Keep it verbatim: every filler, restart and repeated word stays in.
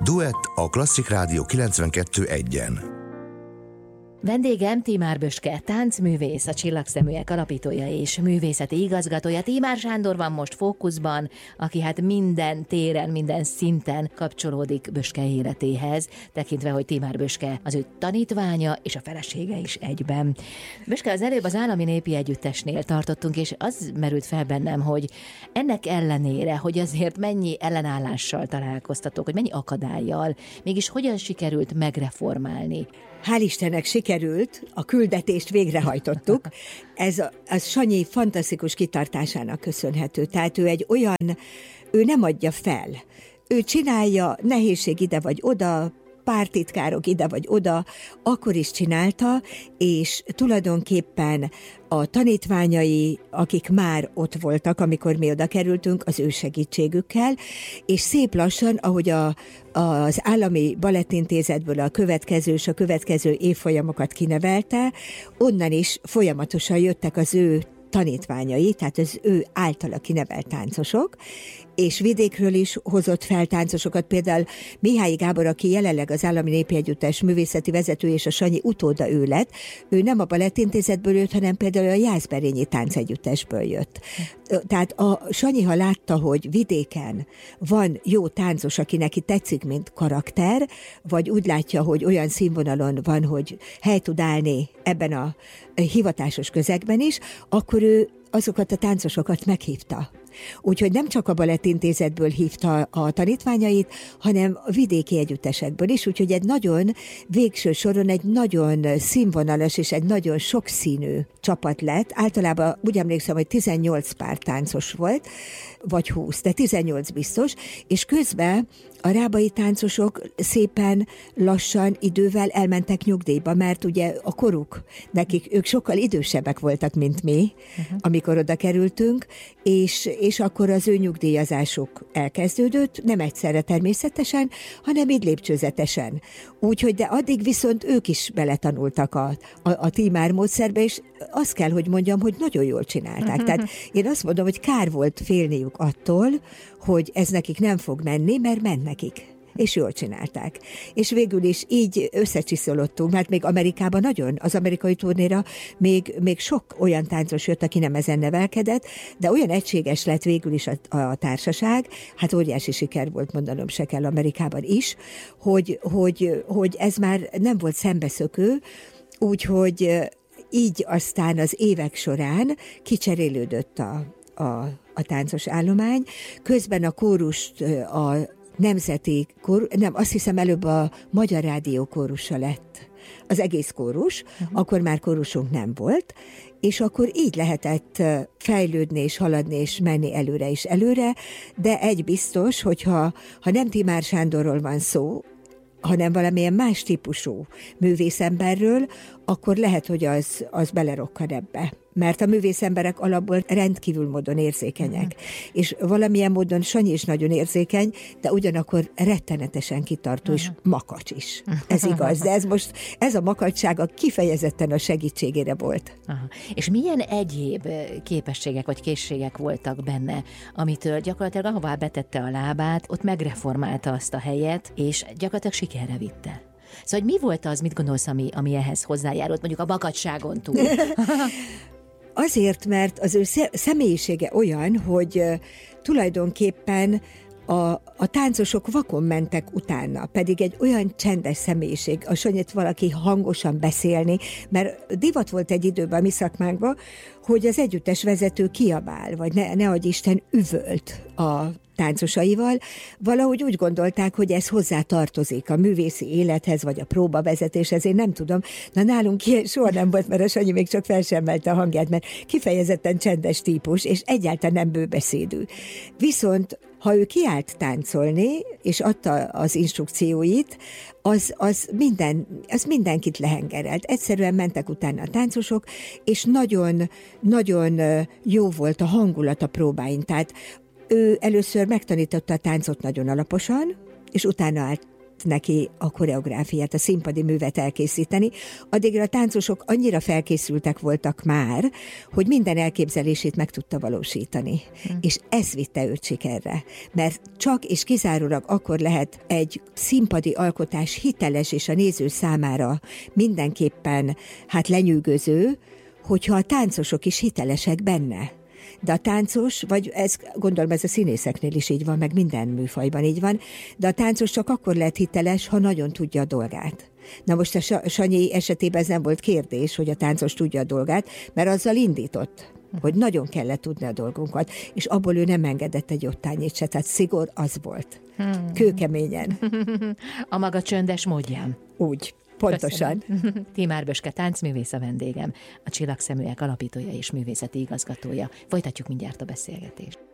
Duett a Klasszik Rádió kilencvenkettő egyen. Vendégem Tímár Böske, táncművész, a Csillagszeműek alapítója és művészeti igazgatója. Tímár Sándor van most fókuszban, aki hát minden téren, minden szinten kapcsolódik Böske életéhez, tekintve, hogy Tímár Böske az ő tanítványa és a felesége is egyben. Böske, az előbb az Állami Népi Együttesnél tartottunk, és az merült fel bennem, hogy ennek ellenére, hogy azért mennyi ellenállással találkoztatok, hogy mennyi akadállyal, mégis hogyan sikerült megreformálni? Hál' Istennek sikerült, a küldetést végrehajtottuk. Ez a, a Sanyi fantasztikus kitartásának köszönhető. Tehát ő egy olyan, ő nem adja fel. Ő csinálja, nehézség ide vagy oda, pártitkárok ide vagy oda, akkor is csinálta, és tulajdonképpen a tanítványai, akik már ott voltak, amikor mi oda kerültünk, az ő segítségükkel, és szép lassan, ahogy a, az Állami Balettintézetből a következő és a következő évfolyamokat kinevelte, onnan is folyamatosan jöttek az ő tanítványai, tehát az ő általa kinevelt táncosok, és vidékről is hozott fel táncosokat, például Mihály Gábor, aki jelenleg az Állami Népi Együttes művészeti vezető, és a Sanyi utóda ő lett, ő nem a Balettintézetből jött, hanem például a Jászberényi Táncegyüttesből jött. Tehát a Sanyi, ha látta, hogy vidéken van jó táncos, aki neki tetszik, mint karakter, vagy úgy látja, hogy olyan színvonalon van, hogy hely tud állni ebben a hivatásos közegben is, akkor ő azokat a táncosokat meghívta. Úgyhogy nem csak a Balettintézetből hívta a tanítványait, hanem a vidéki együttesekből is, úgyhogy egy nagyon, végső soron egy nagyon színvonalas és egy nagyon sokszínű csapat lett. Általában úgy emlékszem, hogy tizennyolc pár táncos volt, vagy húsz, de tizennyolc biztos, és közben a rábai táncosok szépen lassan idővel elmentek nyugdíjba, mert ugye a koruk, nekik, ők sokkal idősebbek voltak, mint mi, uh-huh. amikor oda kerültünk, és, és akkor az ő nyugdíjazásuk elkezdődött, nem egyszerre természetesen, hanem így lépcsőzetesen. Úgyhogy, de addig viszont ők is beletanultak a, a, a Tímár módszerbe, és azt kell, hogy mondjam, hogy nagyon jól csinálták. Uh-huh. Tehát én azt mondom, hogy kár volt félniük attól, hogy ez nekik nem fog menni, mert ment nekik. És jól csinálták. És végül is így összecsiszolottunk, mert még Amerikában nagyon, az amerikai turnéra még, még sok olyan táncos jött, aki nem ezen nevelkedett, de olyan egységes lett végül is a, a társaság, hát óriási siker volt, mondanom se kell Amerikában is, hogy, hogy, hogy ez már nem volt szembeszökő, úgyhogy így aztán az évek során kicserélődött a, a, a táncos állomány. Közben a kórust a nemzeti kórus, nem, azt hiszem előbb a Magyar Rádió kórusa lett az egész kórus, uh-huh. akkor már kórusunk nem volt, és akkor így lehetett fejlődni és haladni és menni előre és előre, de egy biztos, hogyha ha nem Tímár Sándorról van szó, hanem valamilyen más típusú művészemberről, akkor lehet, hogy az, az belerokkad ebbe. Mert a művészemberek alapból rendkívül módon érzékenyek. Uh-huh. És valamilyen módon Sanyi is nagyon érzékeny, de ugyanakkor rettenetesen kitartó, uh-huh. és makacs is. Ez igaz, de ez most, ez a makacsága kifejezetten a segítségére volt. Aha. És milyen egyéb képességek vagy készségek voltak benne, amitől gyakorlatilag ahová betette a lábát, ott megreformálta azt a helyet, és gyakorlatilag sikerre vitte? Szóval mi volt az, mit gondolsz, ami, ami ehhez hozzájárult, mondjuk a makacságon túl? Azért, mert az ő személyisége olyan, hogy tulajdonképpen a, a táncosok vakon mentek utána, pedig egy olyan csendes személyiség, a Sanyit valaki hangosan beszélni, mert divat volt egy időben a mi szakmánkban, hogy az együttes vezető kiabál, vagy ne, ne adj Isten üvölt a táncosaival, valahogy úgy gondolták, hogy ez hozzá tartozik a művészi élethez, vagy a próbavezetéshez, én nem tudom. Na nálunk ilyen soha nem volt, mert a Sanyi még csak fel sem emelte a hangját, mert kifejezetten csendes típus, és egyáltalán nem bőbeszédű. Viszont ha ő kiállt táncolni, és adta az instrukcióit, az, az, minden, az mindenkit lehengerelt. Egyszerűen mentek utána a táncosok, és nagyon, nagyon jó volt a hangulat a próbáin. Tehát ő először megtanította a táncot nagyon alaposan, és utána állt neki a koreográfiát, a színpadi művet elkészíteni. Addigra a táncosok annyira felkészültek voltak már, hogy minden elképzelését meg tudta valósítani. Hm. És ez vitte őt sikerre. Mert csak és kizárólag akkor lehet egy színpadi alkotás hiteles és a néző számára mindenképpen hát lenyűgöző, hogyha a táncosok is hitelesek benne. De a táncos, vagy ez, gondolom ez a színészeknél is így van, meg minden műfajban így van, de a táncos csak akkor lehet hiteles, ha nagyon tudja a dolgát. Na most a Sanyi esetében ez nem volt kérdés, hogy a táncos tudja a dolgát, mert azzal indított, hogy nagyon kellett tudni a dolgunkat, és abból ő nem engedett egy ottányit se, tehát szigor az volt. Hmm. Kőkeményen. A maga csöndes módján. Úgy. Pontosan. Timár Böske táncművész a vendégem, a Csillagszeműek alapítója és művészeti igazgatója. Folytatjuk mindjárt a beszélgetést.